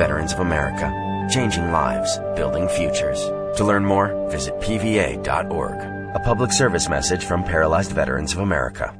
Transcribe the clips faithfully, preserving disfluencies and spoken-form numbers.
Veterans of America. Changing lives, building futures. To learn more, visit P V A dot org. A public service message from Paralyzed Veterans of America.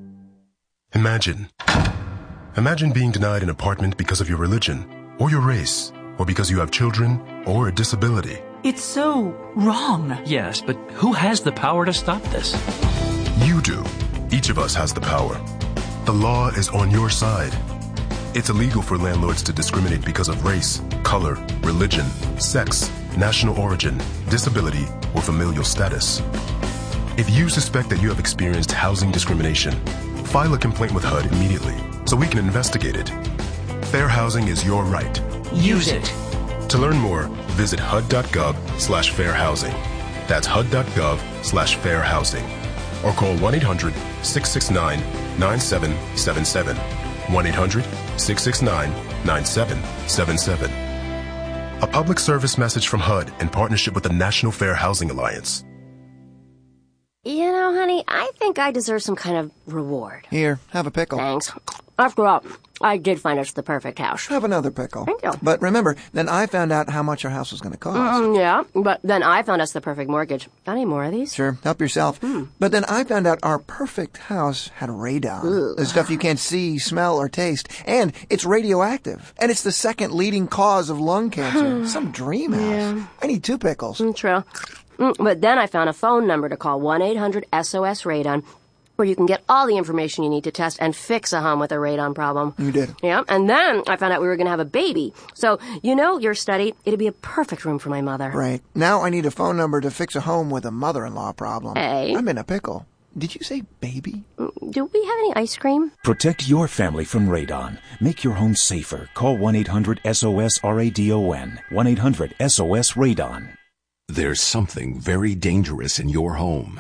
Imagine. Imagine being denied an apartment because of your religion, or your race, or because you have children, or a disability. It's so wrong. Yes, but who has the power to stop this? You do. Each of us has the power. The law is on your side. It's illegal for landlords to discriminate because of race, color, religion, sex, national origin, disability, or familial status. If you suspect that you have experienced housing discrimination, file a complaint with H U D immediately so we can investigate it. Fair housing is your right. Use it. To learn more, visit H U D dot gov slash fair housing. That's H U D dot gov slash fair housing. Or call one eight hundred six six nine nine seven seven seven. one eight hundred six six nine nine seven seven seven. A public service message from H U D in partnership with the National Fair Housing Alliance. You know, honey, I think I deserve some kind of reward. Here, have a pickle. Thanks. After all, I did find us the perfect house. Have another pickle. Thank you. But remember, then I found out how much our house was going to cost. Mm, yeah, but then I found us the perfect mortgage. Got any more of these? Sure, help yourself. Mm. But then I found out our perfect house had radon. Ugh. The stuff you can't see, smell, or taste. And it's radioactive. And it's the second leading cause of lung cancer. Some dream house. Yeah. I need two pickles. Mm, true. Mm, but then I found a phone number to call, one eight hundred S O S radon, where you can get all the information you need to test and fix a home with a radon problem. You did. Yeah, and then I found out we were going to have a baby. So, you know, your study, it'd be a perfect room for my mother. Right. Now I need a phone number to fix a home with a mother-in-law problem. Hey. I'm in a pickle. Did you say baby? Do we have any ice cream? Protect your family from radon. Make your home safer. Call one eight hundred S O S R A D O N. one eight hundred S O S radon. There's something very dangerous in your home.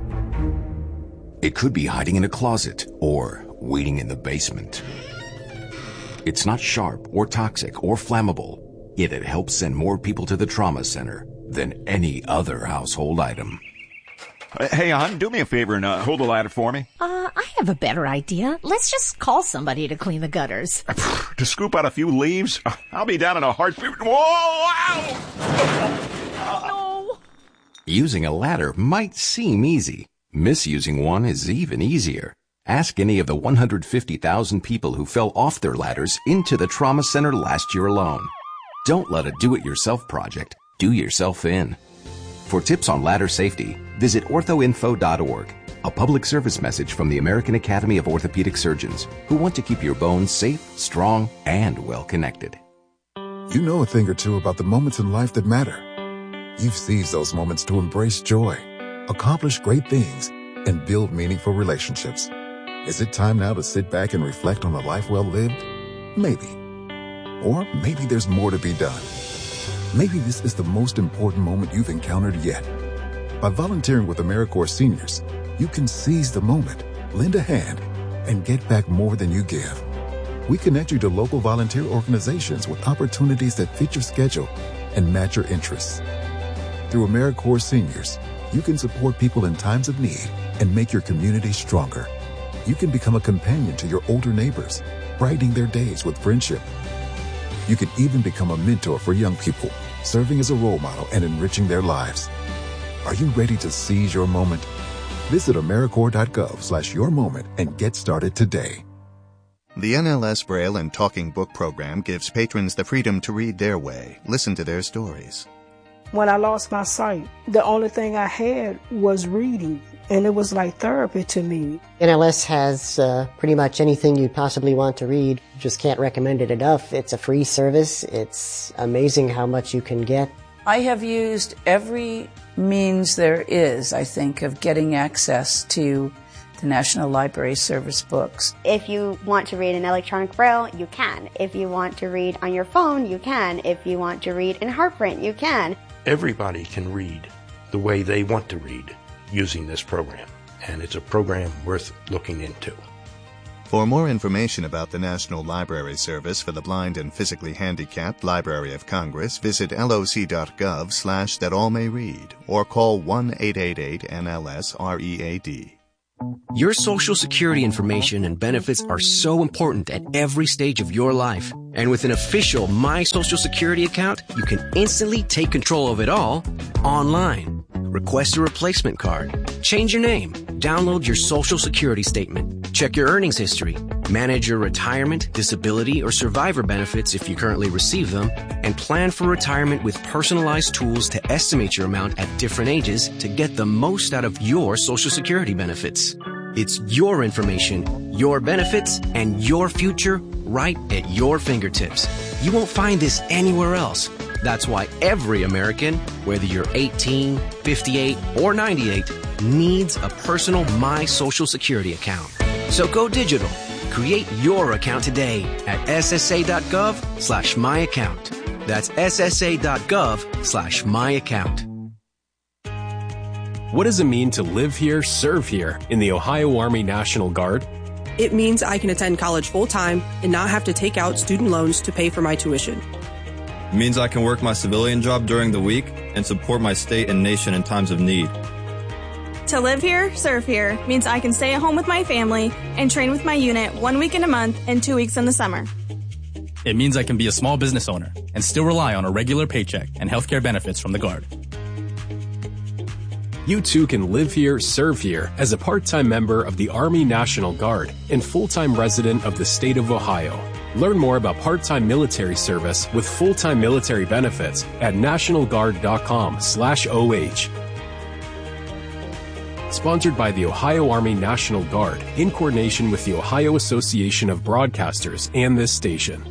It could be hiding in a closet or waiting in the basement. It's not sharp or toxic or flammable, yet it helps send more people to the trauma center than any other household item. Hey, hon, do me a favor and uh, hold the ladder for me. Uh, I have a better idea. Let's just call somebody to clean the gutters. To scoop out a few leaves? I'll be down in a heartbeat. Whoa! Ow! No. Using a ladder might seem easy. Misusing one is even easier. Ask any of the one hundred fifty thousand people who fell off their ladders into the trauma center last year alone. Don't let a do-it-yourself project do yourself in. For tips on ladder safety, visit ortho info dot org, a public service message from the American Academy of Orthopedic Surgeons, who want to keep your bones safe, strong, and well-connected. You know a thing or two about the moments in life that matter. You've seized those moments to embrace joy, accomplish great things, and build meaningful relationships. Is it time now to sit back and reflect on a life well lived? Maybe. Or maybe there's more to be done. Maybe this is the most important moment you've encountered yet. By volunteering with AmeriCorps Seniors, you can seize the moment, lend a hand, and get back more than you give. We connect you to local volunteer organizations with opportunities that fit your schedule and match your interests. Through AmeriCorps Seniors, you can support people in times of need and make your community stronger. You can become a companion to your older neighbors, brightening their days with friendship. You can even become a mentor for young people, serving as a role model and enriching their lives. Are you ready to seize your moment? Visit AmeriCorps dot gov slash your moment and get started today. The N L S Braille and Talking Book program gives patrons the freedom to read their way, listen to their stories. When I lost my sight, the only thing I had was reading, and it was like therapy to me. N L S has uh, pretty much anything you'd possibly want to read. Just can't recommend it enough. It's a free service. It's amazing how much you can get. I have used every means there is, I think, of getting access to the National Library Service books. If you want to read in electronic braille, you can. If you want to read on your phone, you can. If you want to read in hard print, you can. Everybody can read the way they want to read using this program, and it's a program worth looking into. For more information about the National Library Service for the Blind and Physically Handicapped Library of Congress, visit loc dot gov slash that all may read or call one eight eight eight N L S R E A D. Your Social Security information and benefits are so important at every stage of your life. And with an official My Social Security account, you can instantly take control of it all online. Request a replacement card, change your name, download your Social Security statement, check your earnings history, manage your retirement, disability, or survivor benefits if you currently receive them, and plan for retirement with personalized tools to estimate your amount at different ages to get the most out of your Social Security benefits. It's your information, your benefits, and your future right at your fingertips. You won't find this anywhere else. That's why every American, whether you're eighteen, fifty-eight, or ninety-eight, needs a personal My Social Security account. So go digital. Create your account today at ssa.gov slash my account. That's ssa.gov slash my account. What does it mean to live here, serve here in the Ohio Army National Guard? It means I can attend college full-time and not have to take out student loans to pay for my tuition. It means I can work my civilian job during the week and support my state and nation in times of need. To live here, serve here means I can stay at home with my family and train with my unit one week in a month and two weeks in the summer. It means I can be a small business owner and still rely on a regular paycheck and healthcare benefits from the Guard. You too can live here, serve here as a part-time member of the Army National Guard and full-time resident of the state of Ohio. Learn more about part-time military service with full-time military benefits at nationalguard.com slash OH. Sponsored by the Ohio Army National Guard in coordination with the Ohio Association of Broadcasters and this station.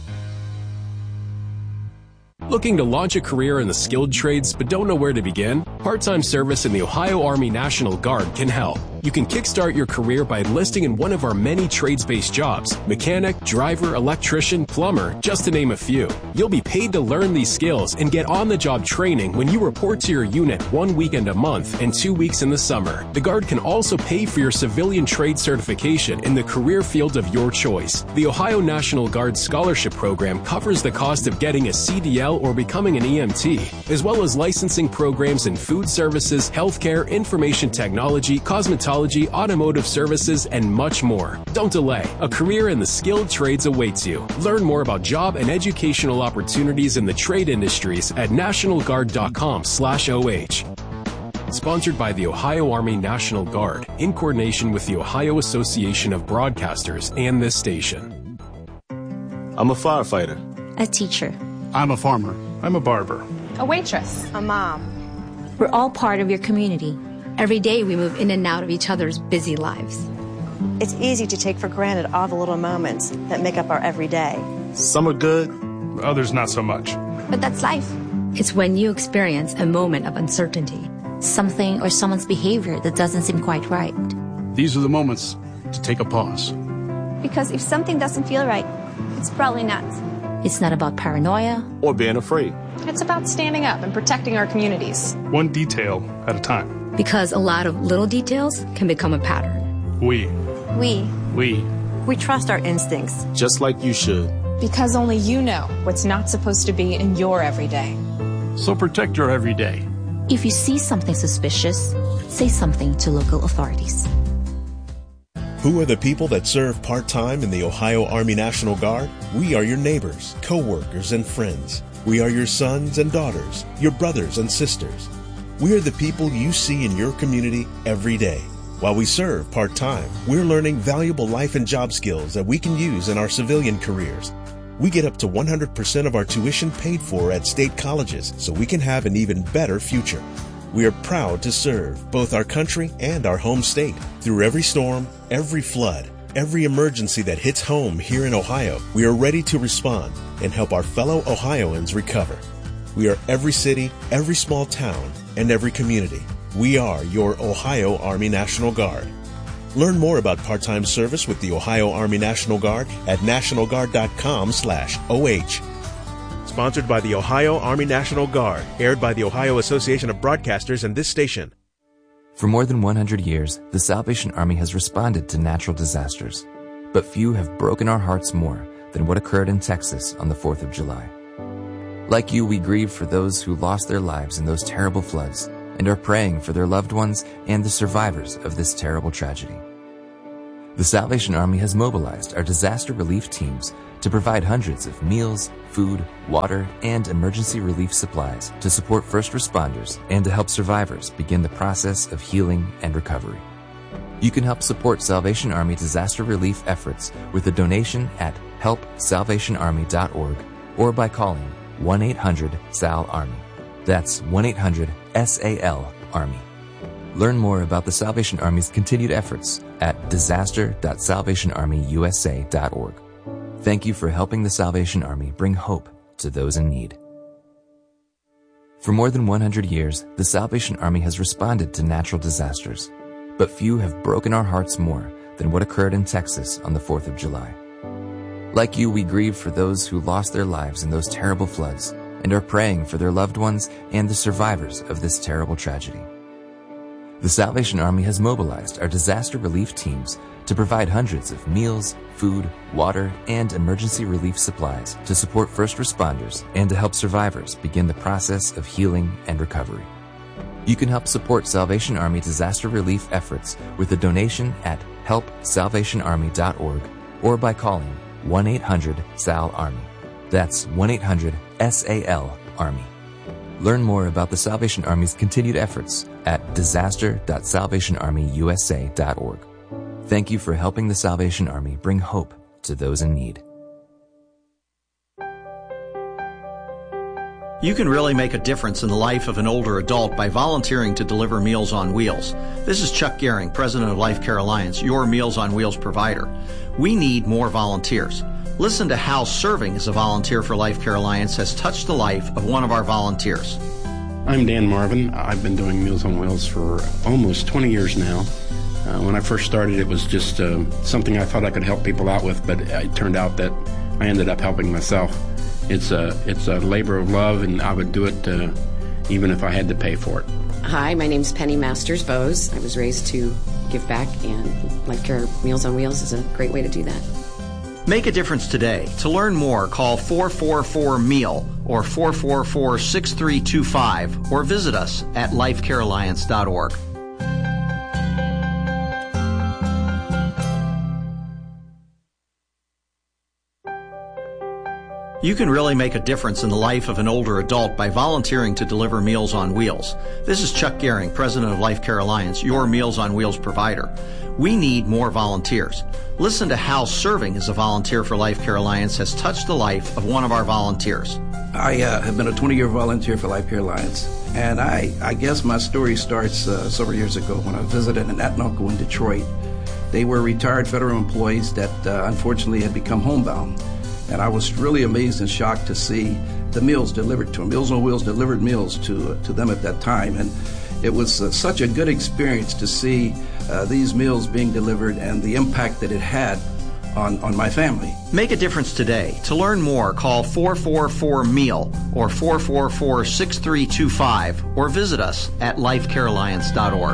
Looking to launch a career in the skilled trades but don't know where to begin? Part-time service in the Ohio Army National Guard can help. You can kickstart your career by enlisting in one of our many trades-based jobs: mechanic, driver, electrician, plumber, just to name a few. You'll be paid to learn these skills and get on-the-job training when you report to your unit one weekend a month and two weeks in the summer. The Guard can also pay for your civilian trade certification in the career field of your choice. The Ohio National Guard Scholarship Program covers the cost of getting a C D L or becoming an E M T, as well as licensing programs in food services, healthcare, information technology, cosmetology, automotive services, and much more. Don't delay. A career in the skilled trades awaits you. Learn more about job and educational opportunities in the trade industries at nationalguard.com slash OH. Sponsored by the Ohio Army National Guard in coordination with the Ohio Association of Broadcasters and this station. I'm a firefighter. A teacher. I'm a farmer. I'm a barber. A waitress. A mom. We're all part of your community. Every day we move in and out of each other's busy lives. It's easy to take for granted all the little moments that make up our everyday. Some are good, others not so much. But that's life. It's when you experience a moment of uncertainty, something or someone's behavior that doesn't seem quite right. These are the moments to take a pause. Because if something doesn't feel right, it's probably not. It's not about paranoia or being afraid. It's about standing up and protecting our communities. One detail at a time. Because a lot of little details can become a pattern. We. We. We. We trust our instincts. Just like you should. Because only you know what's not supposed to be in your everyday. So protect your everyday. If you see something suspicious, say something to local authorities. Who are the people that serve part-time in the Ohio Army National Guard? We are your neighbors, co-workers, and friends. We are your sons and daughters, your brothers and sisters. We are the people you see in your community every day. While we serve part-time, we're learning valuable life and job skills that we can use in our civilian careers. We get up to one hundred percent of our tuition paid for at state colleges so we can have an even better future. We are proud to serve both our country and our home state. Through every storm, every flood, every emergency that hits home here in Ohio, we are ready to respond and help our fellow Ohioans recover. We are every city, every small town, and every community. We are your Ohio Army National Guard. Learn more about part-time service with the Ohio Army National Guard at nationalguard.com slash OH. Sponsored by the Ohio Army National Guard, aired by the Ohio Association of Broadcasters and this station. For more than one hundred years, the Salvation Army has responded to natural disasters. But few have broken our hearts more than what occurred in Texas on the fourth of July. Like you, we grieve for those who lost their lives in those terrible floods and are praying for their loved ones and the survivors of this terrible tragedy. The Salvation Army has mobilized our disaster relief teams to provide hundreds of meals, food, water, and emergency relief supplies to support first responders and to help survivors begin the process of healing and recovery. You can help support Salvation Army disaster relief efforts with a donation at help salvation army dot org or by calling one eight hundred S A L Army. That's one eight hundred S A L Army. Learn more about the Salvation Army's continued efforts at disaster dot salvation army u s a dot org. Thank you for helping the Salvation Army bring hope to those in need. For more than one hundred years, the Salvation Army has responded to natural disasters, but few have broken our hearts more than what occurred in Texas on the fourth of July. Like you, we grieve for those who lost their lives in those terrible floods and are praying for their loved ones and the survivors of this terrible tragedy. The Salvation Army has mobilized our disaster relief teams to provide hundreds of meals, food, water, and emergency relief supplies to support first responders and to help survivors begin the process of healing and recovery. You can help support Salvation Army disaster relief efforts with a donation at help salvation army dot org or by calling one eight hundred S A L Army. That's one eight hundred S A L Army. Learn more about the Salvation Army's continued efforts at disaster dot salvation army u s a dot org. Thank you for helping the Salvation Army bring hope to those in need. You can really make a difference in the life of an older adult by volunteering to deliver Meals on Wheels. This is Chuck Gehring, president of Life Care Alliance, your Meals on Wheels provider. We need more volunteers. Listen to how serving as a volunteer for Life Care Alliance has touched the life of one of our volunteers. I'm Dan Marvin. I've been doing Meals on Wheels for almost twenty years now. Uh, when I first started, it was just uh, something I thought I could help people out with, but it turned out that I ended up helping myself. It's a, it's a labor of love, and I would do it uh, even if I had to pay for it. Hi, my name's Penny Masters Bose. I was raised to give back, and Life Care Meals on Wheels is a great way to do that. Make a difference today. To learn more, call four four four M E A L or four four four, six three two five or visit us at life care alliance dot org. You can really make a difference in the life of an older adult by volunteering to deliver Meals on Wheels. This is Chuck Gehring, president of Life Care Alliance, your Meals on Wheels provider. We need more volunteers. Listen to how serving as a volunteer for Life Care Alliance has touched the life of one of our volunteers. I uh, have been a twenty-year volunteer for Life Care Alliance, and I, I guess my story starts uh, several years ago when I visited an aunt and uncle in Detroit. They were retired federal employees that uh, unfortunately had become homebound. And I was really amazed and shocked to see the meals delivered to them. Meals on Wheels delivered meals to uh, to them at that time. And it was uh, such a good experience to see uh, these meals being delivered and the impact that it had on, on my family. Make a difference today. To learn more, call four four four M E A L or four four four, six three two five or visit us at life care alliance dot org.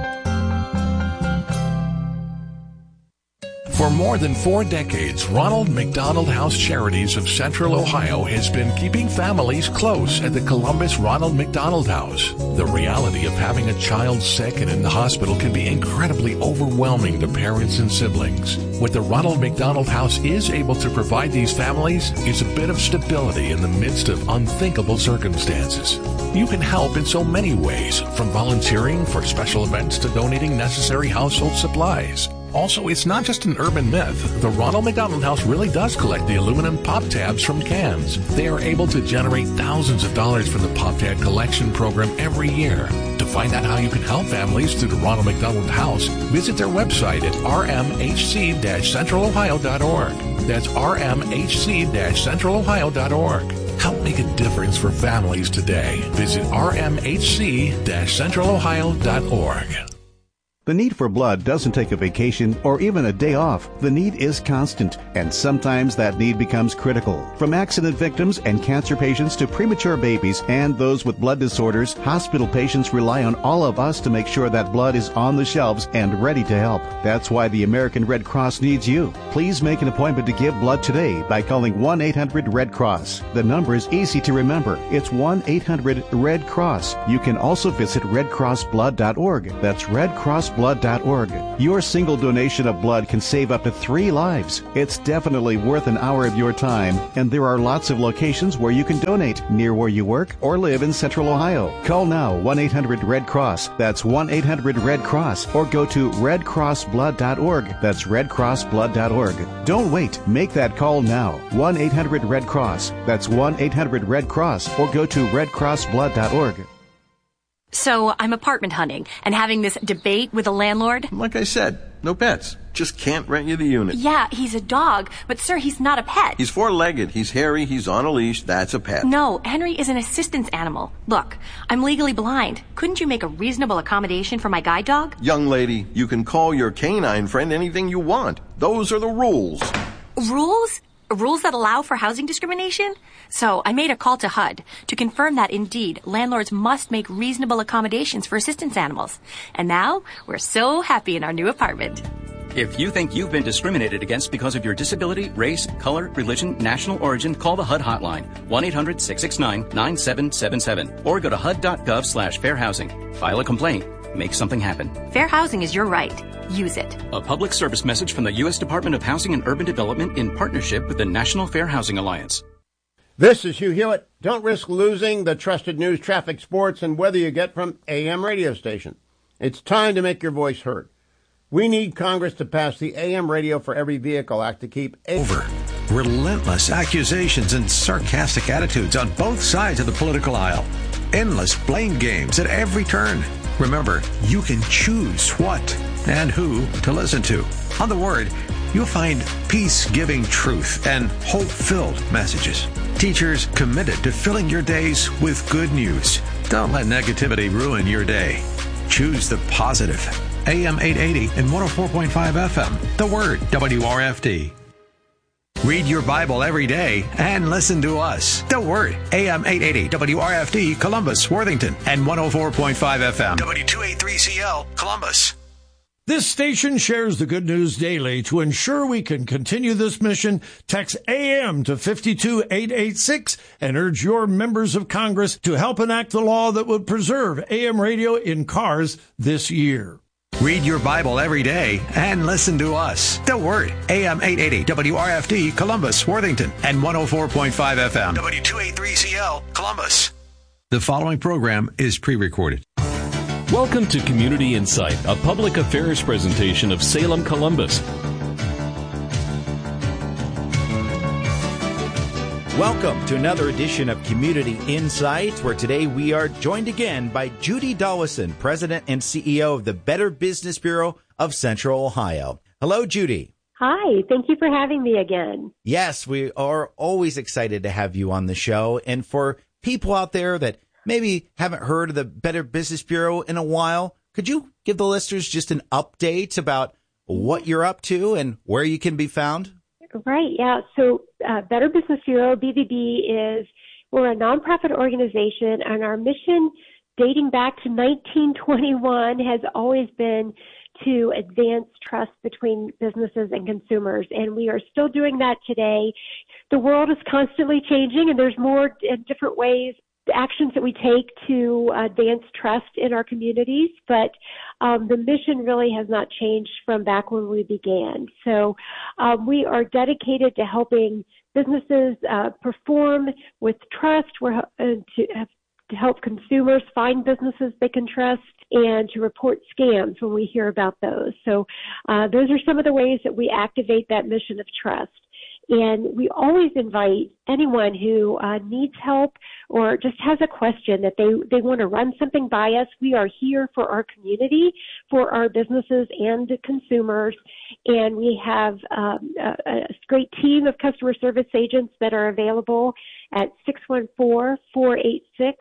For more than four decades, Ronald McDonald House Charities of Central Ohio has been keeping families close at the Columbus Ronald McDonald House. The reality of having a child sick and in the hospital can be incredibly overwhelming to parents and siblings. What the Ronald McDonald House is able to provide these families is a bit of stability in the midst of unthinkable circumstances. You can help in so many ways, from volunteering for special events to donating necessary household supplies. Also, it's not just an urban myth. The Ronald McDonald House really does collect the aluminum pop tabs from cans. They are able to generate thousands of dollars from the Pop Tab collection program every year. To find out how you can help families through the Ronald McDonald House, visit their website at r m h c dash central ohio dot org. That's r m h c dash central ohio dot org. Help make a difference for families today. Visit r m h c dash central ohio dot org. The need for blood doesn't take a vacation or even a day off. The need is constant, and sometimes that need becomes critical. From accident victims and cancer patients to premature babies and those with blood disorders, hospital patients rely on all of us to make sure that blood is on the shelves and ready to help. That's why the American Red Cross needs you. Please make an appointment to give blood today by calling one eight hundred red cross. The number is easy to remember. It's one eight hundred red cross. You can also visit red cross blood dot org. That's red cross blood dot org. Your single donation of blood can save up to three lives. It's definitely worth an hour of your time, and there are lots of locations where you can donate near where you work or live in Central Ohio. Call now one eight hundred red cross. That's one eight hundred red cross, or go to red cross blood dot org. That's red cross blood dot org. Don't wait. Make that call now. one eight hundred red cross. That's one eight hundred red cross, or go to red cross blood dot org. So I'm apartment hunting and having this debate with a landlord. Like I said, no pets. Just can't rent you the unit. Yeah, he's a dog, but sir, he's not a pet. He's four-legged, he's hairy, he's on a leash, that's a pet. No, Henry is an assistance animal. Look, I'm legally blind. Couldn't you make a reasonable accommodation for my guide dog? Young lady, you can call your canine friend anything you want. Those are the rules. Rules? Rules that allow for housing discrimination? So I made a call to H U D to confirm that indeed landlords must make reasonable accommodations for assistance animals. And now we're so happy in our new apartment. If you think you've been discriminated against because of your disability, race, color, religion, national origin, call the H U D hotline, one eight hundred six six nine nine seven seven seven, or go to H U D dot gov slash fair housing. File a complaint. Make something happen. Fair housing is your right. Use it. A public service message from the U S Department of Housing and Urban Development in partnership with the National Fair Housing Alliance. This is Hugh Hewitt. Don't risk losing the trusted news, traffic, sports, and weather you get from A M radio station. It's time to make your voice heard. We need Congress to pass the A M Radio for Every Vehicle Act to keep A- over relentless accusations and sarcastic attitudes on both sides of the political aisle. Endless blame games at every turn. Remember, you can choose what and who to listen to. On The Word, you'll find peace-giving truth and hope-filled messages. Teachers committed to filling your days with good news. Don't let negativity ruin your day. Choose the positive. A M eight eighty and one oh four point five F M. The Word, W R F D. Read your Bible every day and listen to us. The Word, A M eight eighty, W R F D, Columbus, Worthington, and one oh four point five F M. W two eighty-three C L, Columbus. This station shares the good news daily. To ensure we can continue this mission, text A M to five two eight eight six and urge your members of Congress to help enact the law that would preserve A M radio in cars this year. Read your Bible every day and listen to us. The Word, A M eight eighty, W R F D, Columbus, Worthington, and one oh four point five F M. W two eighty-three C L, Columbus. The following program is pre-recorded. Welcome to Community Insight, a public affairs presentation of Salem, Columbus. Welcome to another edition of Community Insights, where today we are joined again by Judy Dawson, President and C E O of the Better Business Bureau of Central Ohio. Hello, Judy. Hi, thank you for having me again. Yes, we are always excited to have you on the show. And for people out there that maybe haven't heard of the Better Business Bureau in a while, could you give the listeners just an update about what you're up to and where you can be found? Right, yeah. So uh, Better Business Bureau, B B B, is, we're a nonprofit organization, and our mission dating back to nineteen twenty-one has always been to advance trust between businesses and consumers, and we are still doing that today. The world is constantly changing, and there's more different ways, actions that we take to advance trust in our communities, but um, the mission really has not changed from back when we began. So um, we are dedicated to helping businesses uh, perform with trust. We're uh, to, uh, to help consumers find businesses they can trust, and to report scams when we hear about those. So uh, those are some of the ways that we activate that mission of trust. And we always invite anyone who uh, needs help or just has a question that they, they want to run something by us. We are here for our community, for our businesses and consumers. And we have um, a, a great team of customer service agents that are available at six one four, four eight six,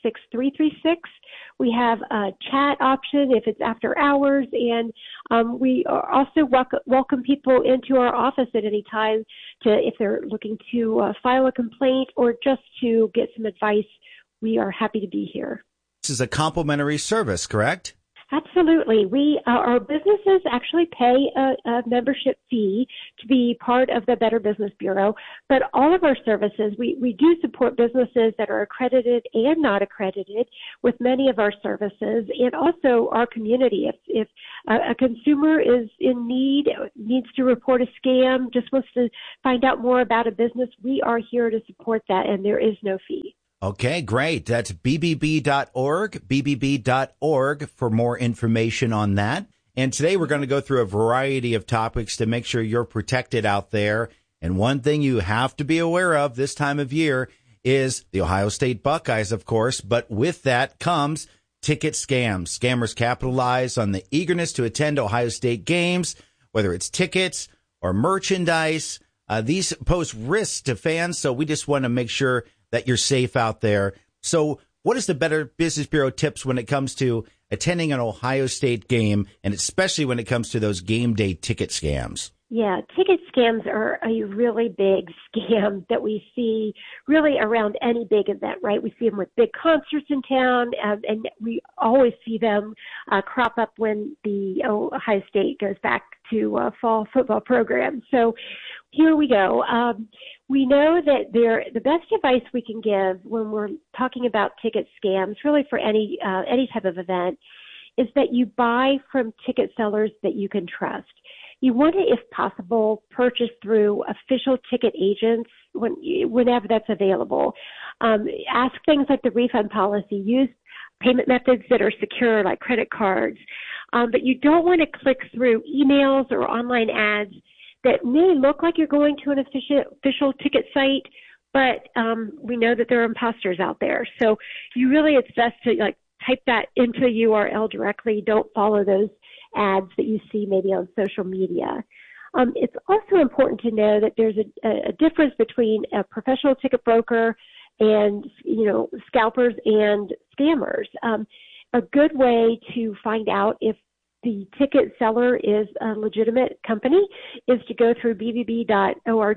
six three three six. We have a chat option if it's after hours, and um, we are also welcome, welcome people into our office at any time to, if they're looking to uh, file a complaint or just to get some advice. We are happy to be here. This is a complimentary service, correct? Absolutely. We, uh, our businesses actually pay a, a membership fee to be part of the Better Business Bureau, but all of our services, we, we do support businesses that are accredited and not accredited with many of our services, and also our community. If, if a, a consumer is in need, needs to report a scam, just wants to find out more about a business, we are here to support that, and there is no fee. Okay, great. That's B B B dot org, B B B dot org for more information on that. And today we're going to go through a variety of topics to make sure you're protected out there. And one thing you have to be aware of this time of year is the Ohio State Buckeyes, of course. But with that comes ticket scams. Scammers capitalize on the eagerness to attend Ohio State games, whether it's tickets or merchandise. Uh, these pose risks to fans, so we just want to make sure that you're safe out there. So what is the Better Business Bureau tips when it comes to attending an Ohio State game, and especially when it comes to those game day ticket scams? Yeah, ticket scams are a really big scam that we see really around any big event, right? We see them with big concerts in town, um, and we always see them uh, crop up when the Ohio State goes back to uh, fall football program. So here we go. Um, we know that there, the best advice we can give when we're talking about ticket scams, really for any uh, any type of event, is that you buy from ticket sellers that you can trust. You want to, if possible, purchase through official ticket agents when, whenever that's available. Um, ask things like the refund policy. Use payment methods that are secure, like credit cards. Um, but you don't want to click through emails or online ads that may look like you're going to an official, official ticket site, but um, we know that there are imposters out there. So you really, it's best to like type that into a U R L directly. Don't follow those ads that you see maybe on social media. Um, it's also important to know that there's a, a difference between a professional ticket broker and, you know, scalpers and scammers. Um, a good way to find out if the ticket seller is a legitimate company is to go through B B B dot org,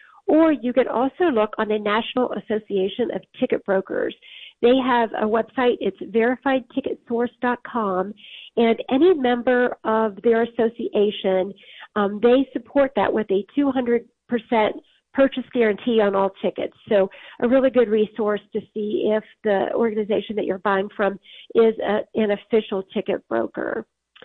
or you can also look on the National Association of Ticket Brokers. They have a website. It's verified ticket source dot com, and any member of their association, um, they support that with a two hundred percent purchase guarantee on all tickets. So a really good resource to see if the organization that you're buying from is a, an official ticket broker.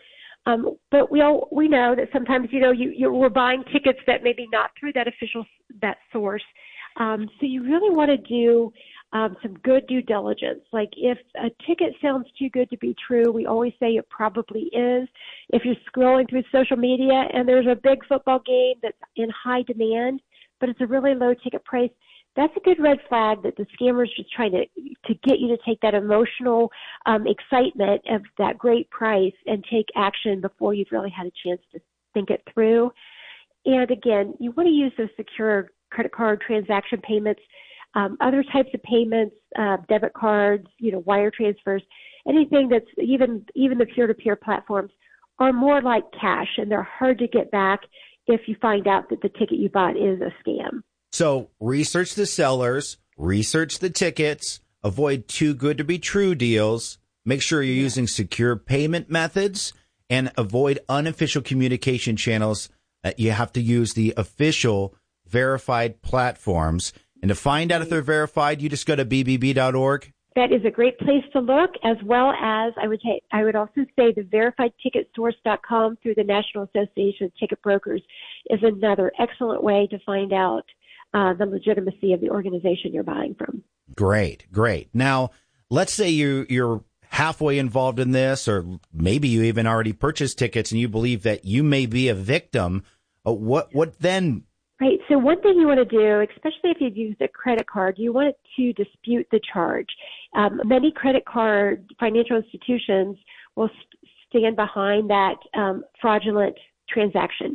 Um, but we all, we know that sometimes, you know, you, you we're buying tickets that maybe not through that official, that source. Um, so you really want to do um, some good due diligence. Like if a ticket sounds too good to be true, we always say it probably is. If you're scrolling through social media and there's a big football game that's in high demand, but it's a really low ticket price, that's a good red flag that the scammer's just trying to to get you to take that emotional um, excitement of that great price and take action before you've really had a chance to think it through. And again, you want to use those secure credit card transaction payments, um, other types of payments, uh, debit cards, you know, wire transfers, anything that's even even the peer-to-peer platforms are more like cash, and they're hard to get back if you find out that the ticket you bought is a scam. So research the sellers, research the tickets, avoid too good to be true deals, make sure you're using secure payment methods, and avoid unofficial communication channels. Uh, you have to use the official verified platforms. And to find out if they're verified, you just go to B B B dot org. That is a great place to look, as well as I would say, I would also say the verified ticket source dot com through the National Association of Ticket Brokers is another excellent way to find out Uh, the legitimacy of the organization you're buying from. Great, great. Now, let's say you, you're halfway involved in this, or maybe you even already purchased tickets and you believe that you may be a victim. Uh, what, what then? Right. So one thing you want to do, especially if you've used a credit card, you want to dispute the charge. Um, many credit card financial institutions will st- stand behind that um, fraudulent transaction.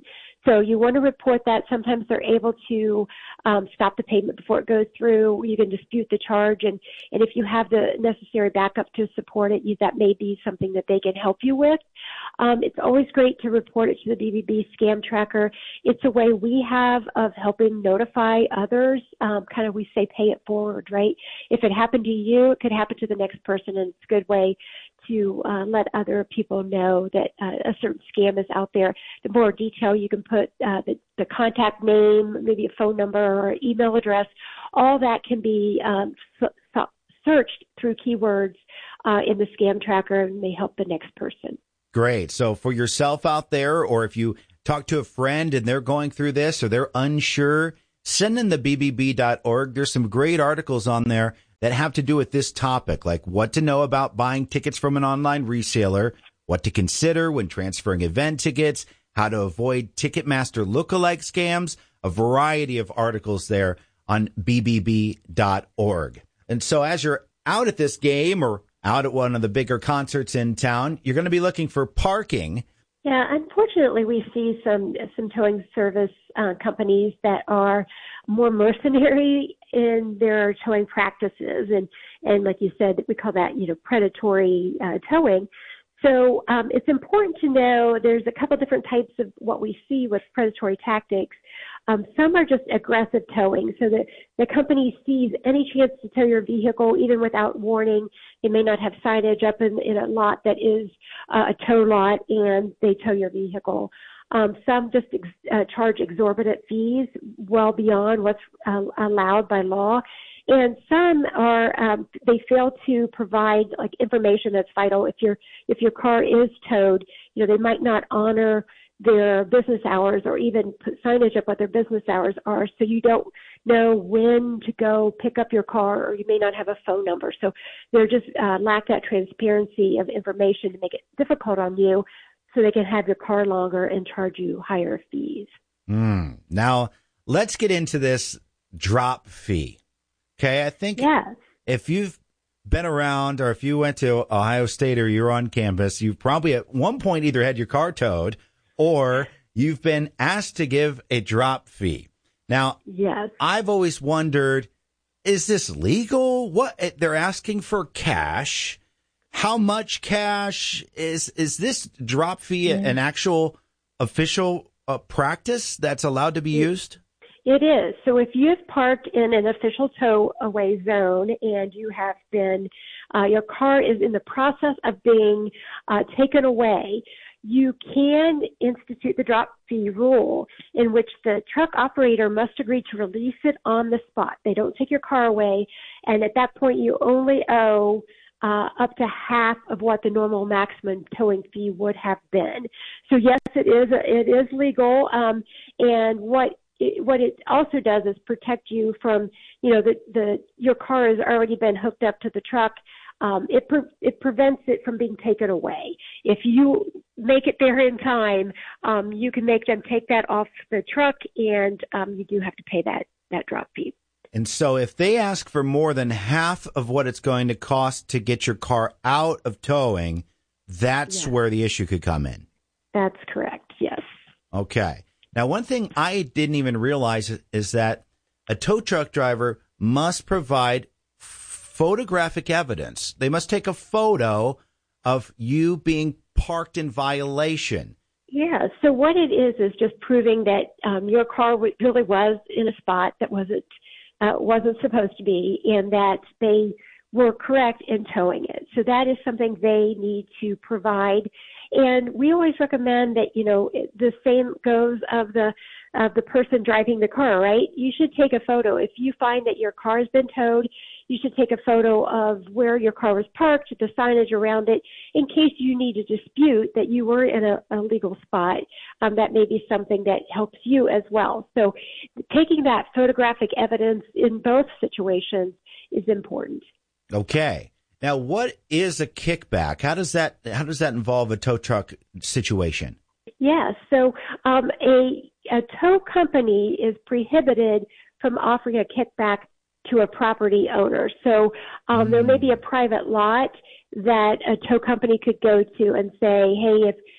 So you want to report that. Sometimes they're able to um, stop the payment before it goes through. You can dispute the charge, and, and if you have the necessary backup to support it, you, that may be something that they can help you with. Um, it's always great to report it to the B B B Scam Tracker. It's a way we have of helping notify others. Um, kind of we say pay it forward, right? If it happened to you, it could happen to the next person, and it's a good way to uh, let other people know that uh, a certain scam is out there. The more detail you can put, uh, the, the contact name, maybe a phone number or email address, all that can be um, so, so searched through keywords uh, in the Scam Tracker and may help the next person. Great. So for yourself out there, or if you talk to a friend and they're going through this or they're unsure, send in the B B B dot org. There's some great articles on there that have to do with this topic, like what to know about buying tickets from an online reseller, what to consider when transferring event tickets, how to avoid Ticketmaster lookalike scams, a variety of articles there on B B B dot org. And so as you're out at this game or out at one of the bigger concerts in town, you're going to be looking for parking. Yeah, unfortunately, we see some some towing service uh, companies that are more mercenary in their towing practices, and and like you said, we call that you know predatory uh, towing. So um, it's important to know there's a couple different types of what we see with predatory tactics. Um, some are just aggressive towing, so that the company sees any chance to tow your vehicle even without warning. They may not have signage up in, in a lot that is uh, a tow lot, and they tow your vehicle. Um, some just ex- uh, charge exorbitant fees well beyond what's uh, allowed by law. And some are um, they fail to provide like information that's vital. If your if your car is towed, you know they might not honor their business hours or even put signage up what their business hours are, so you don't know when to go pick up your car, or you may not have a phone number. So they're just uh, lack that transparency of information to make it difficult on you, so they can have your car longer and charge you higher fees. Mm. Now let's get into this drop fee. Okay, I think yes. If you've been around or if you went to Ohio State or you're on campus, you've probably at one point either had your car towed or you've been asked to give a drop fee. Now, yes. I've always wondered, is this legal? What they're asking for cash? How much cash? Is is this drop fee mm-hmm. an actual official uh, practice that's allowed to be used? It is. So if you've parked in an official tow away zone and you have been, uh, your car is in the process of being uh, taken away, you can institute the drop fee rule in which the truck operator must agree to release it on the spot. They don't take your car away, and at that point you only owe uh, up to half of what the normal maximum towing fee would have been. So yes, it is, it is legal, um, and what It, what it also does is protect you from, you know, the, the your car has already been hooked up to the truck. Um, it pre- it prevents it from being taken away. If you make it there in time, um, you can make them take that off the truck, and um, you do have to pay that, that drop fee. And so if they ask for more than half of what it's going to cost to get your car out of towing, that's yes. where the issue could come in. That's correct, yes. Okay. Now, one thing I didn't even realize is that a tow truck driver must provide photographic evidence. They must take a photo of you being parked in violation. Yeah, so what it is is just proving that um, your car really was in a spot that wasn't uh, wasn't supposed to be, and that they were correct in towing it. So that is something they need to provide. And we always recommend that, you know, the same goes of the of the person driving the car, right? You should take a photo. If you find that your car has been towed, you should take a photo of where your car was parked, the signage around it, in case you need to dispute that you were in a, a legal spot. Um, that may be something that helps you as well. So taking that photographic evidence in both situations is important. Okay. Now, what is a kickback? How does that how does that involve a tow truck situation? Yeah, so um, a, a tow company is prohibited from offering a kickback to a property owner. So um, mm. there may be a private lot that a tow company could go to and say, hey, if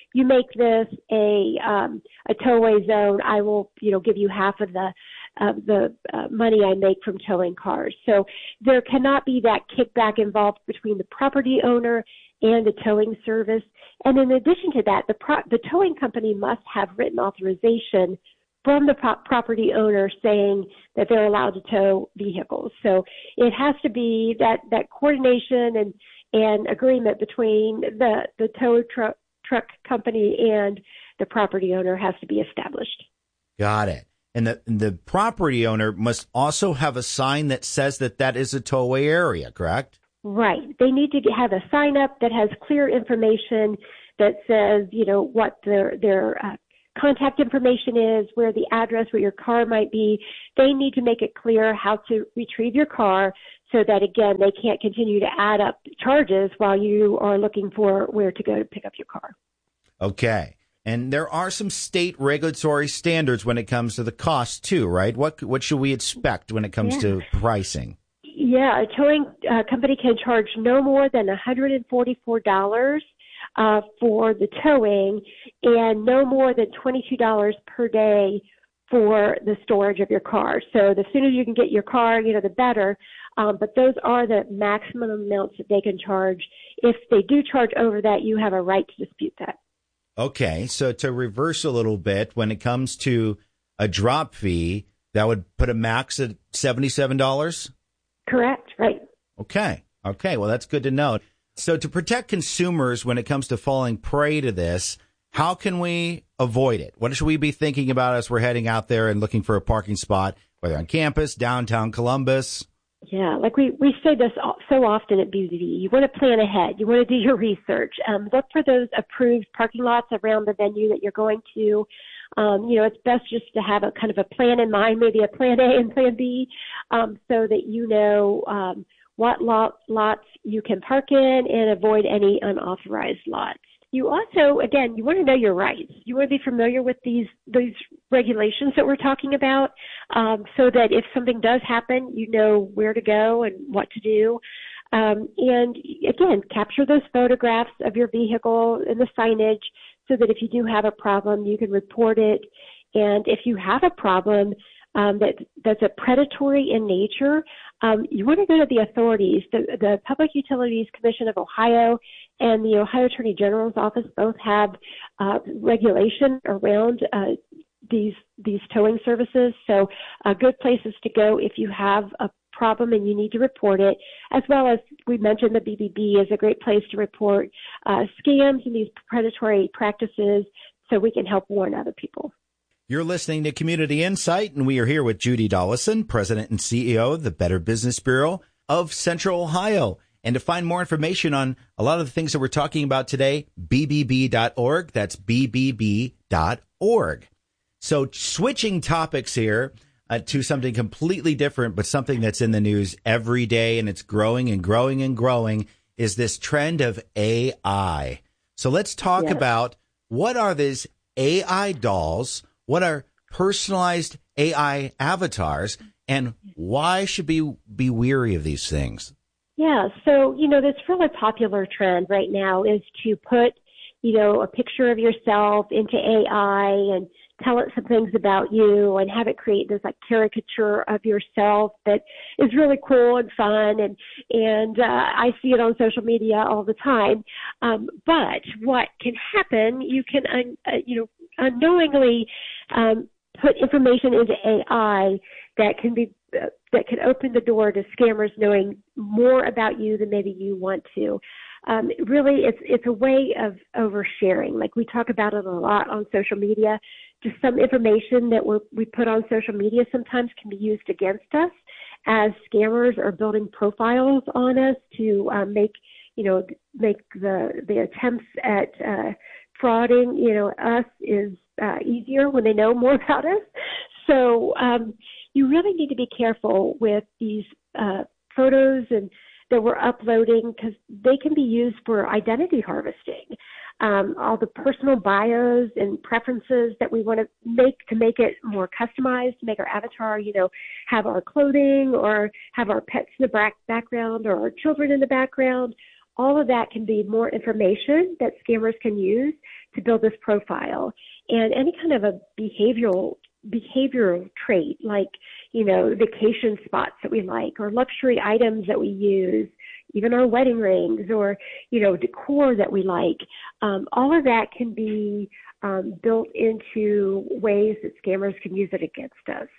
you make this a um, a towaway zone, I will, you know, give you half of the of the uh, money I make from towing cars. So there cannot be that kickback involved between the property owner and the towing service. And in addition to that, the pro- the towing company must have written authorization from the pro- property owner saying that they're allowed to tow vehicles. So it has to be that, that coordination and, and agreement between the, the tow truck truck company and the property owner has to be established. Got it. And the, the property owner must also have a sign that says that that is a towaway area, correct? Right. They need to have a sign up that has clear information that says, you know, what their their uh, contact information is, where the address, where your car might be. They need to make it clear how to retrieve your car so that, again, they can't continue to add up charges while you are looking for where to go to pick up your car. Okay. And there are some state regulatory standards when it comes to the cost, too, right? What what should we expect when it comes Yeah. to pricing? Yeah, a towing uh, company can charge no more than one hundred forty-four dollars uh, for the towing and no more than twenty-two dollars per day for the storage of your car. So the sooner you can get your car, you know, the better. Um, but those are the maximum amounts that they can charge. If they do charge over that, you have a right to dispute that. Okay, so to reverse a little bit, when it comes to a drop fee, that would put a max at seventy-seven dollars? Correct, right. Okay, okay, well, that's good to know. So to protect consumers when it comes to falling prey to this, how can we avoid it? What should we be thinking about as we're heading out there and looking for a parking spot, whether on campus, downtown Columbus? Yeah, like we, we say this so often at B Z D, you want to plan ahead. You want to do your research. Um, look for those approved parking lots around the venue that you're going to. Um, you know, it's best just to have a kind of a plan in mind, maybe a plan A and plan B, um, so that you know um, what lot, lots you can park in and avoid any unauthorized lots. You also, again, you want to know your rights. You want to be familiar with these these regulations that we're talking about, um, so that if something does happen, you know where to go and what to do. Um, and again, capture those photographs of your vehicle and the signage so that if you do have a problem, you can report it. And if you have a problem um, that that's a predatory in nature, um, you want to go to the authorities. The, the Public Utilities Commission of Ohio and the Ohio Attorney General's office both have uh, regulation around uh, these these towing services. So uh, good places to go if you have a problem and you need to report it, as well as we mentioned the B B B is a great place to report uh, scams and these predatory practices so we can help warn other people. You're listening to Community Insight, and we are here with Judy Dollison, President and C E O of the Better Business Bureau of Central Ohio. And to find more information on a lot of the things that we're talking about today, B B B dot org. That's B B B dot org. So switching topics here uh, to something completely different, but something that's in the news every day, and it's growing and growing and growing, is this trend of A I. So let's talk Yes. about what are these A I dolls, what are personalized A I avatars, and why should we be weary of these things? Yeah, so, you know, this really popular trend right now is to put, you know, a picture of yourself into A I and tell it some things about you and have it create this like caricature of yourself that is really cool and fun. And, and, uh, I see it on social media all the time. Um, but what can happen, you can, un, uh, you know, unknowingly, um, put information into A I that can be, uh, that can open the door to scammers knowing more about you than maybe you want to. Um, really, it's it's a way of oversharing. Like we talk about it a lot on social media. Just some information that we we put on social media sometimes can be used against us as scammers are building profiles on us to um, make you know make the the attempts at uh, frauding you know us is uh, easier when they know more about us. So um, you really need to be careful with these uh, photos and that we're uploading because they can be used for identity harvesting. Um, all the personal bios and preferences that we want to make to make it more customized, to make our avatar, you know, have our clothing or have our pets in the back background or our children in the background. all of that can be more information that scammers can use to build this profile. And any kind of a behavioral behavioral trait, like, you know, vacation spots that we like, or luxury items that we use, even our wedding rings, or, you know, decor that we like, um, all of that can be um, built into ways that scammers can use it against us.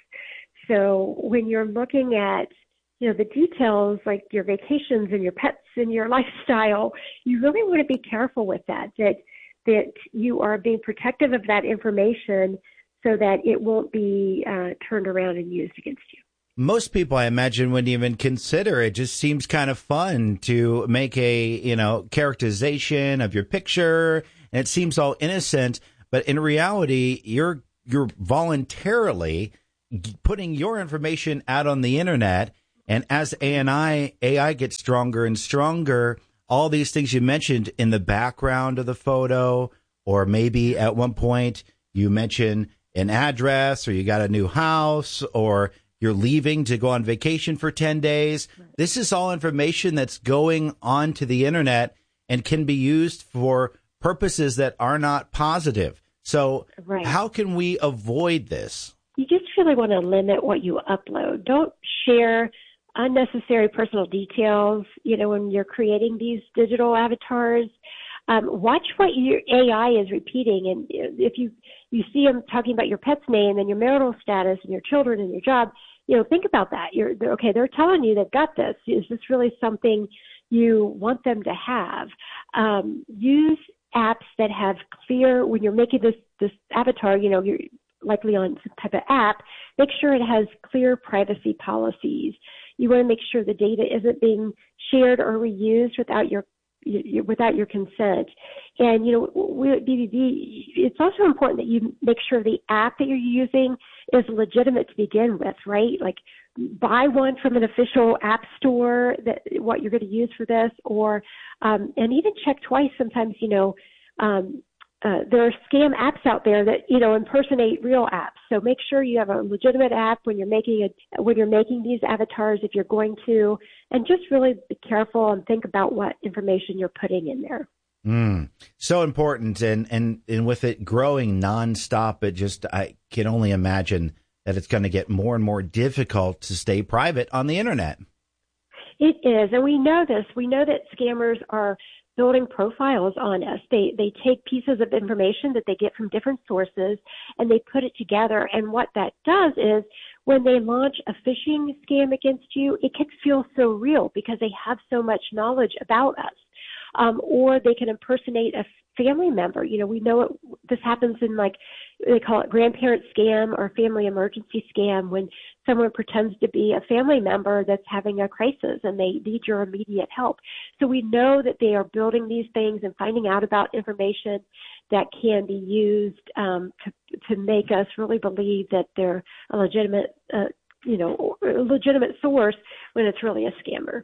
So when you're looking at, you know, the details like your vacations and your pets and your lifestyle, you really want to be careful with that, that that you are being protective of that information so that it won't be uh, turned around and used against you. Most people, I imagine, wouldn't even consider it. It just seems kind of fun to make a, you know, characterization of your picture, and it seems all innocent. But in reality, you're you're voluntarily putting your information out on the internet. And as A I, A I gets stronger and stronger, all these things you mentioned in the background of the photo, or maybe at one point you mentioned an address, or you got a new house, or you're leaving to go on vacation for ten days. Right. This is all information that's going onto the internet and can be used for purposes that are not positive. So right. How can we avoid this? You just really want to limit what you upload. Don't share unnecessary personal details, you know, when you're creating these digital avatars. Um, watch what your A I is repeating. And if you, you see them talking about your pet's name and your marital status and your children and your job, you know, think about that. You're okay. They're telling you they've got this. Is this really something you want them to have? Um, use apps that have clear, when you're making this, this avatar, you know, you're likely on some type of app, make sure it has clear privacy policies. You want to make sure the data isn't being shared or reused without your without your consent. And, you know, we at B B B, it's also important that you make sure the app that you're using is legitimate to begin with, right? Like, buy one from an official app store, that what you're going to use for this, or, um, and even check twice. Sometimes, you know, um, Uh, there are scam apps out there that, you know, impersonate real apps. So make sure you have a legitimate app when you're making a, when you're making these avatars, if you're going to, and just really be careful and think about what information you're putting in there. Mm, so important. And, and, and with it growing nonstop, it just, I can only imagine that it's going to get more and more difficult to stay private on the internet. It is. And we know this. We know that scammers are building profiles on us. They they take pieces of information that they get from different sources and they put it together. And what that does is when they launch a phishing scam against you, it can feel so real because they have so much knowledge about us. Um, or they can impersonate a family member. You know, we know it, this happens in, like, they call it grandparent scam or family emergency scam, when someone pretends to be a family member that's having a crisis and they need your immediate help. So we know that they are building these things and finding out about information that can be used um, to, to make us really believe that they're a legitimate, uh, you know, a legitimate source when it's really a scammer.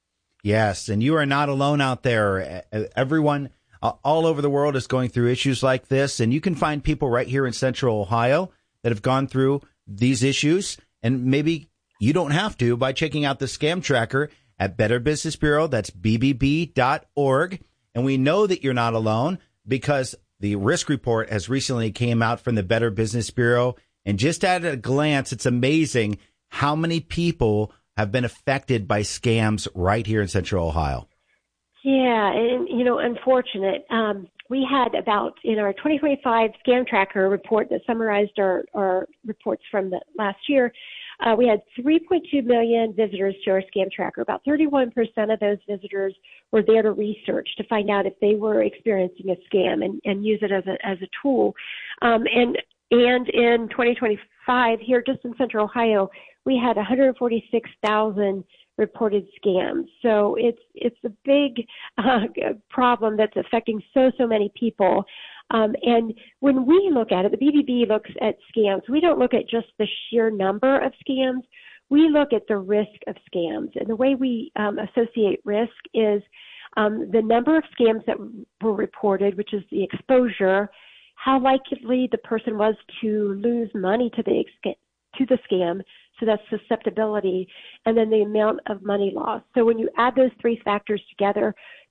Yes, and you are not alone out there. Everyone uh, all over the world is going through issues like this, and you can find people right here in Central Ohio that have gone through these issues, and maybe you don't have to by checking out the Scam Tracker at Better Business Bureau. That's B B B dot org, and we know that you're not alone because the risk report has recently came out from the Better Business Bureau, and just at a glance, it's amazing how many people have been affected by scams right here in Central Ohio. Yeah, and, you know, unfortunate. Um, we had about, in our twenty twenty-five Scam Tracker report that summarized our, our reports from the last year, uh, we had three point two million visitors to our Scam Tracker. About thirty-one percent of those visitors were there to research, to find out if they were experiencing a scam and, and use it as a, as a tool. Um, and, and in twenty twenty-five, here just in Central Ohio, we had one hundred forty-six thousand reported scams. So it's it's a big uh, problem that's affecting so, so many people. Um, and when we look at it, the B B B looks at scams. We don't look at just the sheer number of scams. We look at the risk of scams. And the way we um, associate risk is um, the number of scams that were reported, which is the exposure, how likely the person was to lose money to the to the scam, so that's susceptibility, and then the amount of money lost. So when you add those three factors together,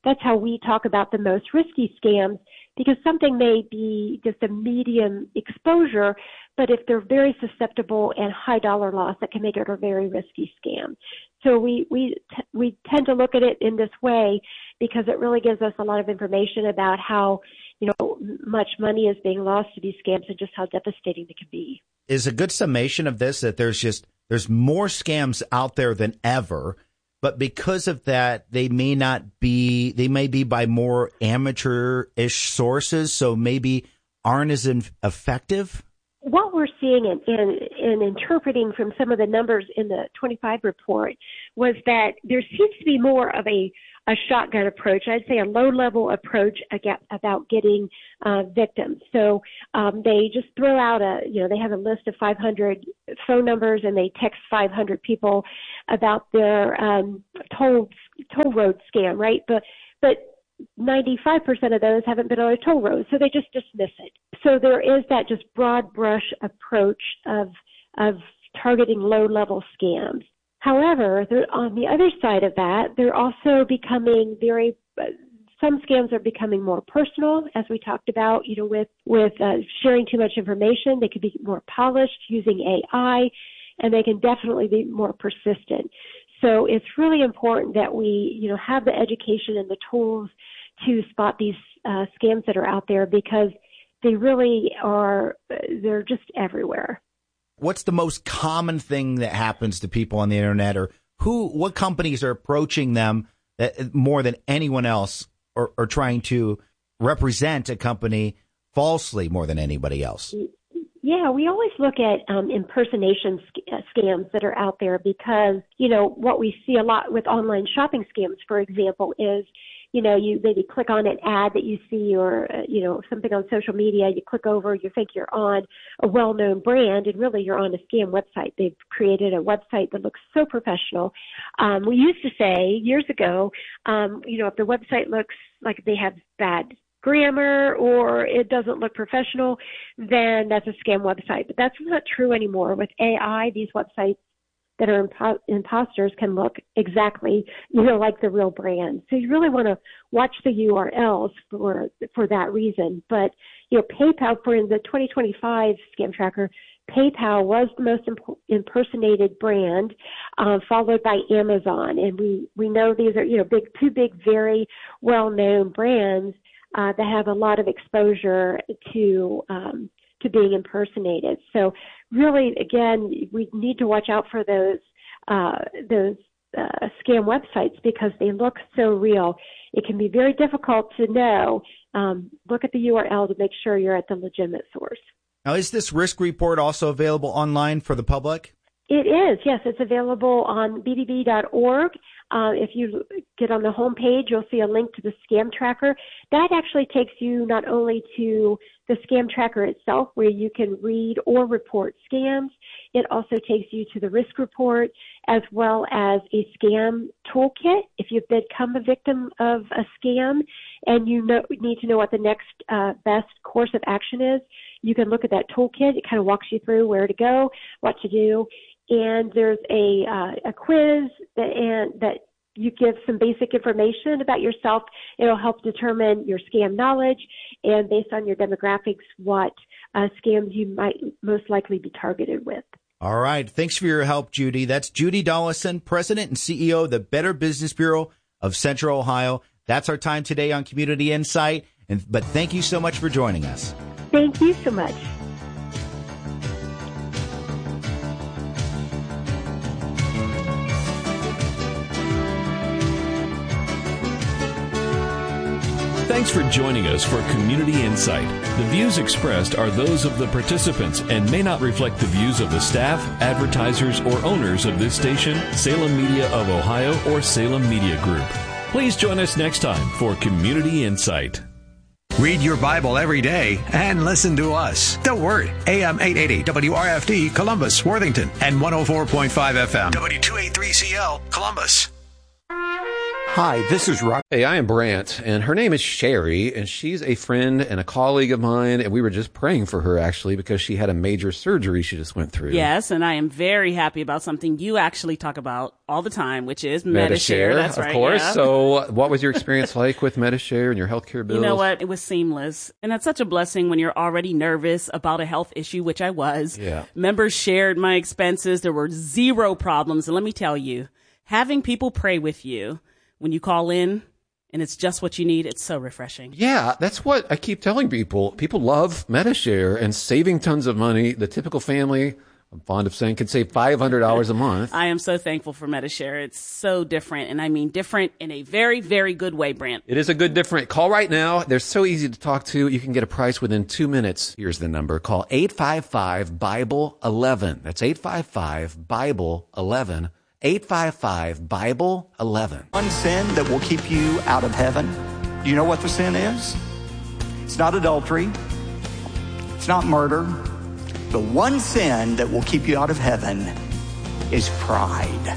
that's how we talk about the most risky scams, because something may be just a medium exposure, but if they're very susceptible and high dollar loss, that can make it a very risky scam. So we we t- we tend to look at it in this way because it really gives us a lot of information about how, you know, much money is being lost to these scams and just how devastating they can be. Is a good summation of this that there's just there's more scams out there than ever, but because of that, they may not be they may be by more amateur-ish sources, so maybe aren't as in- effective? What we're seeing and in, in, in interpreting from some of the numbers in the twenty-five report was that there seems to be more of a, a shotgun approach. I'd say a low-level approach about getting uh, victims. So um, they just throw out a, you know, they have a list of five hundred phone numbers and they text five hundred people about their um, toll toll road scam, right? But but ninety-five percent of those haven't been on a toll road, so they just dismiss it. So there is that just broad brush approach of of targeting low-level scams. However, on the other side of that, they're also becoming very, some scams are becoming more personal, as we talked about, you know, with, with uh, sharing too much information. They could be more polished using A I, and they can definitely be more persistent. So it's really important that we, you know, have the education and the tools to spot these uh, scams that are out there, because they really are, they're just everywhere. What's the most common thing that happens to people on the internet, or who, what companies are approaching them that more than anyone else, or, or trying to represent a company falsely more than anybody else? Yeah, we always look at um, impersonation sc- uh, scams that are out there because, you know, what we see a lot with online shopping scams, for example, is, you know, you maybe click on an ad that you see or, uh, you know, something on social media, you click over, you think you're on a well-known brand, and really you're on a scam website. They've created a website that looks so professional. Um, we used to say years ago, um, you know, if the website looks like they have bad grammar or it doesn't look professional, then that's a scam website. But that's not true anymore. With A I, these websites that are impo- imposters can look exactly, you know, like the real brand. So you really want to watch the U R Ls for for that reason. But, you know, PayPal, for the twenty twenty-five Scam Tracker, PayPal was the most imp- impersonated brand, uh, followed by Amazon. And we, we know these are, you know, big, two big, very well-known brands uh, that have a lot of exposure to um, to being impersonated. So really, again, we need to watch out for those uh, those uh, scam websites because they look so real. It can be very difficult to know. Um, look at the U R L to make sure you're at the legitimate source. Now, is this risk report also available online for the public? It is, yes. It's available on b d b dot org. Uh, if you get on the home page, you'll see a link to the Scam Tracker. That actually takes you not only to the Scam Tracker itself, where you can read or report scams. It also takes you to the risk report as well as a scam toolkit. If you've become a victim of a scam and you know, need to know what the next uh, best course of action is, you can look at that toolkit. It kind of walks you through where to go, what to do. And there's a uh, a quiz that, and that you give some basic information about yourself. It'll help determine your scam knowledge and based on your demographics, what uh, scams you might most likely be targeted with. All right. Thanks for your help, Judy. That's Judy Dollison, President and C E O of the Better Business Bureau of Central Ohio. That's our time today on Community Insight. And but thank you so much for joining us. Thank you so much. Thanks for joining us for Community Insight. The views expressed are those of the participants and may not reflect the views of the staff, advertisers, or owners of this station, Salem Media of Ohio, or Salem Media Group. Please join us next time for Community Insight. Read your Bible every day and listen to us. The Word, A M eight eighty W R F D, Columbus, Worthington, and one oh four point five F M, W two eighty-three C L, Columbus. Hi, this is Rob. Hey, I am Brant, and her name is Sherry, and she's a friend and a colleague of mine, and we were just praying for her, actually, because she had a major surgery she just went through. Yes, and I am very happy about something you actually talk about all the time, which is Metashare. Metashare. That's right, of course. yeah. So what was your experience like with Metashare and your healthcare bills? You know what? It was seamless. And that's such a blessing when you're already nervous about a health issue, which I was. Yeah. Members shared my expenses. There were zero problems. And let me tell you, having people pray with you when you call in and it's just what you need, it's so refreshing. Yeah, that's what I keep telling people. People love Metashare and saving tons of money. The typical family, I'm fond of saying, can save five hundred dollars a month. I am so thankful for Metashare. It's so different, and I mean different in a very, very good way, Brant. It is a good different. Call right now. They're so easy to talk to. You can get a price within two minutes. Here's the number. Call eight five five, Bible eleven. That's eight five five, Bible eleven. eight five five, Bible eleven. One sin that will keep you out of heaven. Do you know what the sin is? It's not adultery. It's not murder. The one sin that will keep you out of heaven is pride.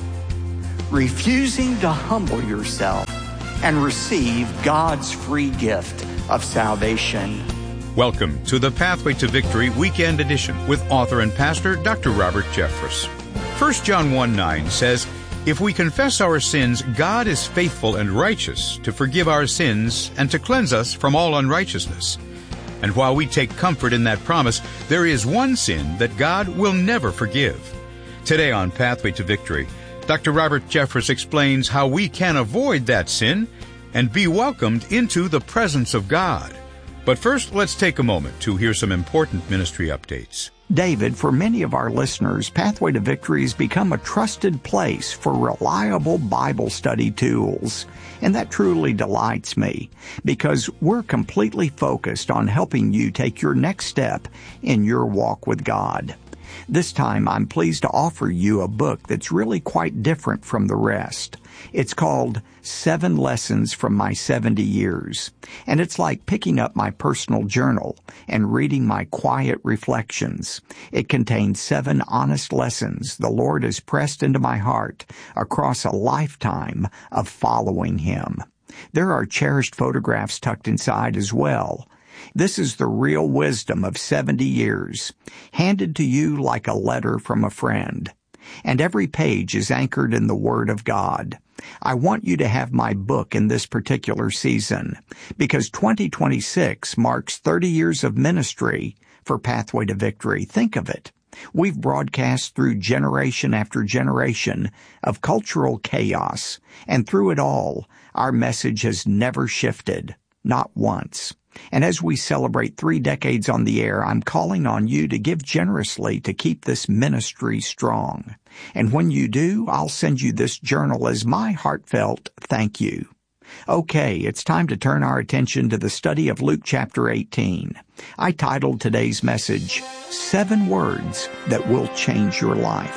Refusing to humble yourself and receive God's free gift of salvation. Welcome to the Pathway to Victory Weekend Edition with author and pastor Doctor Robert Jeffress. First John one nine says, "If we confess our sins, God is faithful and righteous to forgive our sins and to cleanse us from all unrighteousness." And while we take comfort in that promise, there is one sin that God will never forgive. Today on Pathway to Victory, Doctor Robert Jeffress explains how we can avoid that sin and be welcomed into the presence of God. But first, let's take a moment to hear some important ministry updates. David, for many of our listeners, Pathway to Victory has become a trusted place for reliable Bible study tools. And that truly delights me because we're completely focused on helping you take your next step in your walk with God. This time, I'm pleased to offer you a book that's really quite different from the rest. It's called Seven Lessons from My seventy years, and it's like picking up my personal journal and reading my quiet reflections. It contains seven honest lessons the Lord has pressed into my heart across a lifetime of following Him. There are cherished photographs tucked inside as well. This is the real wisdom of seventy years, handed to you like a letter from a friend. And every page is anchored in the Word of God. I want you to have my book in this particular season, because twenty twenty-six marks thirty years of ministry for Pathway to Victory. Think of it. We've broadcast through generation after generation of cultural chaos, and through it all, our message has never shifted, not once. And as we celebrate three decades on the air, I'm calling on you to give generously to keep this ministry strong. And when you do, I'll send you this journal as my heartfelt thank you. Okay, it's time to turn our attention to the study of Luke chapter eighteen. I titled today's message, Seven Words That Will Change Your Life.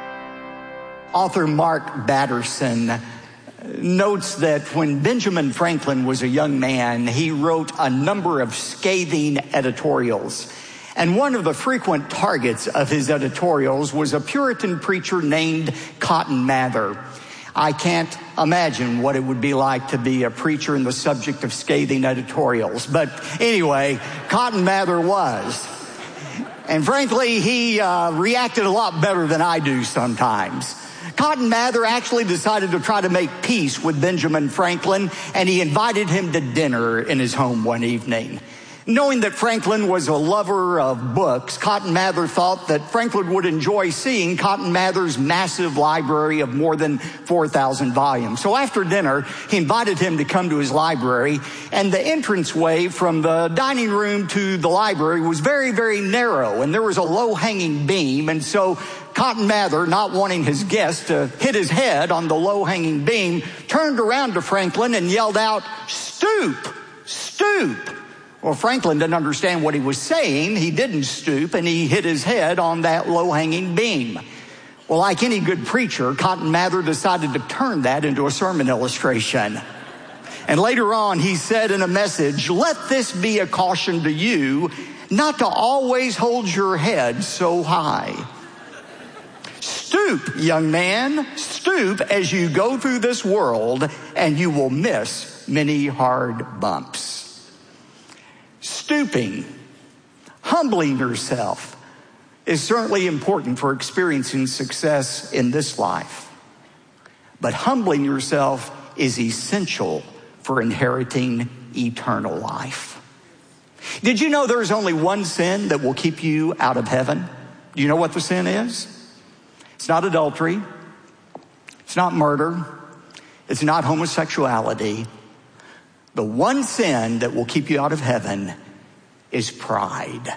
Author Mark Batterson notes that when Benjamin Franklin was a young man, he wrote a number of scathing editorials. And one of the frequent targets of his editorials was a Puritan preacher named Cotton Mather. I can't imagine what it would be like to be a preacher and the subject of scathing editorials. But anyway, Cotton Mather was. And frankly, he uh, reacted a lot better than I do sometimes. Cotton Mather actually decided to try to make peace with Benjamin Franklin, and he invited him to dinner in his home one evening. Knowing that Franklin was a lover of books, Cotton Mather thought that Franklin would enjoy seeing Cotton Mather's massive library of more than four thousand volumes. So after dinner, he invited him to come to his library, and the entranceway from the dining room to the library was very, very narrow, and there was a low-hanging beam, and so Cotton Mather, not wanting his guest to hit his head on the low-hanging beam, turned around to Franklin and yelled out, "Stoop! Stoop!" Well, Franklin didn't understand what he was saying. He didn't stoop, and he hit his head on that low-hanging beam. Well, like any good preacher, Cotton Mather decided to turn that into a sermon illustration. And later on, he said in a message, "Let this be a caution to you not to always hold your head so high. Stoop, young man, stoop as you go through this world and you will miss many hard bumps. Stooping, humbling yourself is certainly important for experiencing success in this life. But humbling yourself is essential for inheriting eternal life. Did you know there's only one sin that will keep you out of heaven? Do you know what the sin is? It's not adultery. It's not murder. It's not homosexuality. The one sin that will keep you out of heaven is pride.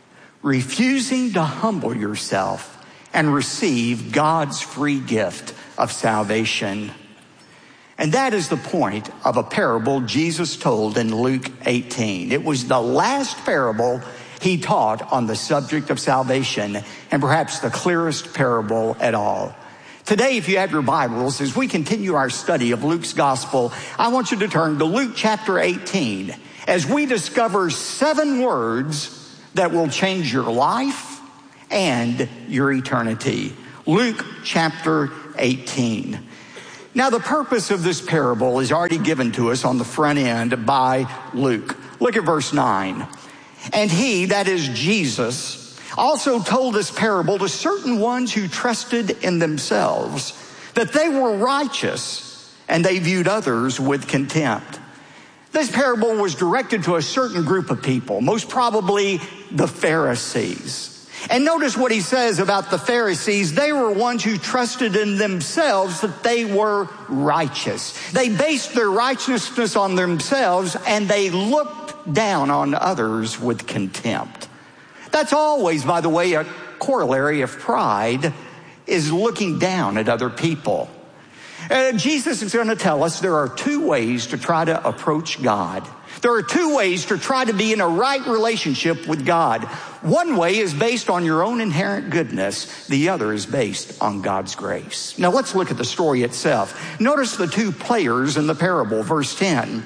Refusing to humble yourself and receive God's free gift of salvation. And that is the point of a parable Jesus told in Luke eighteen. It was the last parable he taught on the subject of salvation, and perhaps the clearest parable at all. Today, if you have your Bibles, as we continue our study of Luke's gospel, I want you to turn to Luke chapter eighteen as we discover seven words that will change your life and your eternity. Luke chapter eighteen. Now, the purpose of this parable is already given to us on the front end by Luke. Look at verse nine. And he, that is Jesus, also told this parable to certain ones who trusted in themselves that they were righteous, and they viewed others with contempt. This parable was directed to a certain group of people, most probably the Pharisees. And notice what he says about the Pharisees. They were ones who trusted in themselves that they were righteous. They based their righteousness on themselves, and they looked down on others with contempt. That's always, by the way, a corollary of pride, is looking down at other people. Uh, Jesus is going to tell us there are two ways to try to approach God. There are two ways to try to be in a right relationship with God. One way is based on your own inherent goodness. The other is based on God's grace. Now let's look at the story itself. Notice the two players in the parable, verse ten.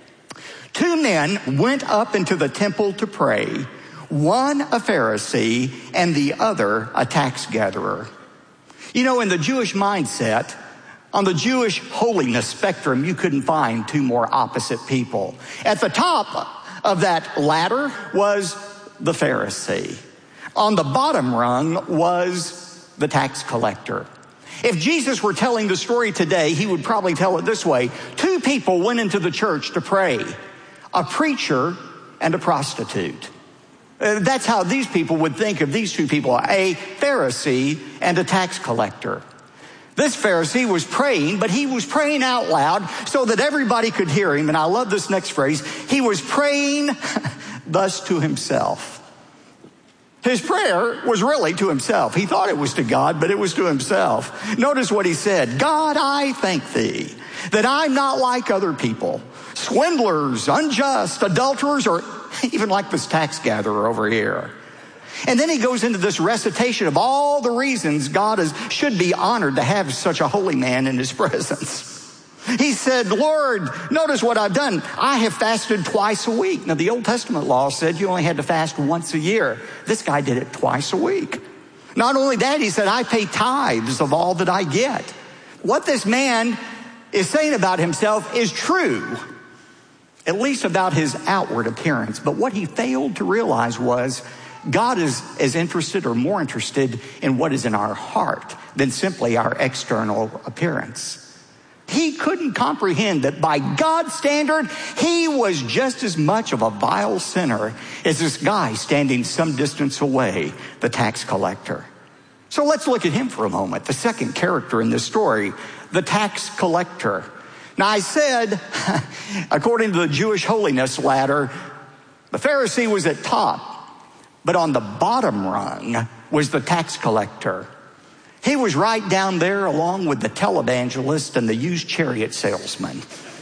Two men went up into the temple to pray, one a Pharisee and the other a tax gatherer. You know, in the Jewish mindset, on the Jewish holiness spectrum, you couldn't find two more opposite people. At the top of that ladder was the Pharisee. On the bottom rung was the tax collector. If Jesus were telling the story today, he would probably tell it this way. Two people went into the church to pray, a preacher and a prostitute. Uh, that's how these people would think of these two people, a Pharisee and a tax collector. This Pharisee was praying, but he was praying out loud so that everybody could hear him. And I love this next phrase. He was praying thus to himself. His prayer was really to himself. He thought it was to God, but it was to himself. Notice what he said. God, I thank thee that I'm not like other people, swindlers, unjust, adulterers, or even like this tax gatherer over here. And then he goes into this recitation of all the reasons God is, should be honored to have such a holy man in his presence. He said, Lord, notice what I've done. I have fasted twice a week. Now, the Old Testament law said you only had to fast once a year. This guy did it twice a week. Not only that, he said, I pay tithes of all that I get. What this man is saying about himself is true, at least about his outward appearance. But what he failed to realize was God is as interested or more interested in what is in our heart than simply our external appearance. He couldn't comprehend that by God's standard, he was just as much of a vile sinner as this guy standing some distance away, the tax collector. So let's look at him for a moment, the second character in this story, the tax collector. Now I said, according to the Jewish holiness ladder, the Pharisee was at top. But on the bottom rung was the tax collector. He was right down there along with the televangelist and the used chariot salesman.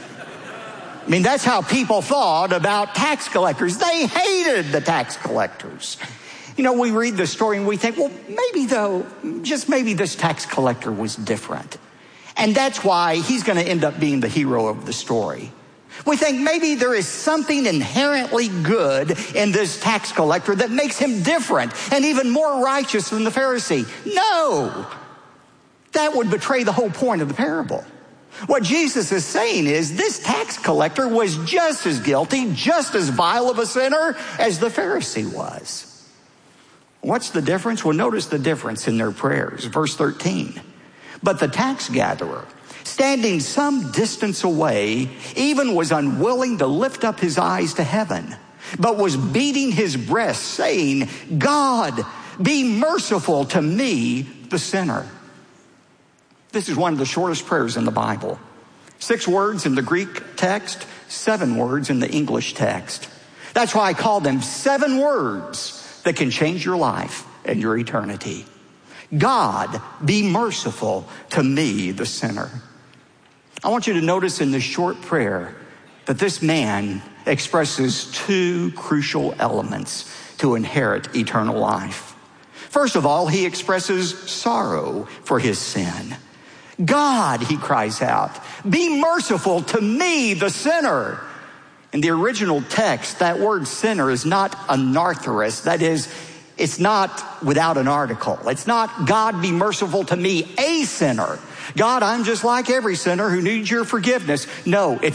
I mean, that's how people thought about tax collectors. They hated the tax collectors. You know, we read the story and we think, well, maybe though, just maybe this tax collector was different. And that's why he's going to end up being the hero of the story. We think maybe there is something inherently good in this tax collector that makes him different and even more righteous than the Pharisee. No, that would betray the whole point of the parable. What Jesus is saying is this tax collector was just as guilty, just as vile of a sinner as the Pharisee was. What's the difference? Well, notice the difference in their prayers. Verse thirteen. But the tax gatherer, standing some distance away, even was unwilling to lift up his eyes to heaven, but was beating his breast, saying, God, be merciful to me, the sinner. This is one of the shortest prayers in the Bible. Six words in the Greek text, seven words in the English text. That's why I call them seven words that can change your life and your eternity. God, be merciful to me, the sinner. I want you to notice in this short prayer that this man expresses two crucial elements to inherit eternal life. First of all, he expresses sorrow for his sin. God, he cries out, be merciful to me, the sinner. In the original text, that word sinner is not anarthrous. That is, it's not without an article. It's not God, be merciful to me, a sinner. God, I'm just like every sinner who needs your forgiveness. No, it's